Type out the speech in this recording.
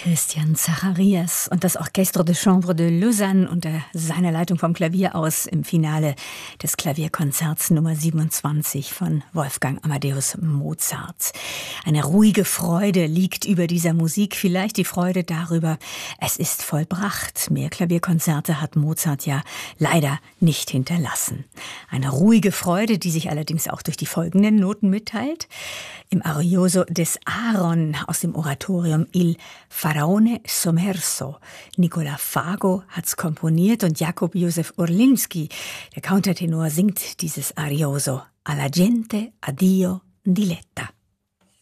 Christian Zacharias und das Orchestre de Chambre de Lausanne unter seiner Leitung vom Klavier aus im Finale des Klavierkonzerts Nummer 27 von Wolfgang Amadeus Mozart. Eine ruhige Freude liegt über dieser Musik, vielleicht die Freude darüber, es ist vollbracht. Mehr Klavierkonzerte hat Mozart ja leider nicht hinterlassen. Eine ruhige Freude, die sich allerdings auch durch die folgenden Noten mitteilt. Im Arioso des Aaron aus dem Oratorium Il Faraone Sommerso. Nicola Fago hat's komponiert und Jakub Józef Orlinski, der Countertenor, singt dieses Arioso. Alla gente, addio, diletta.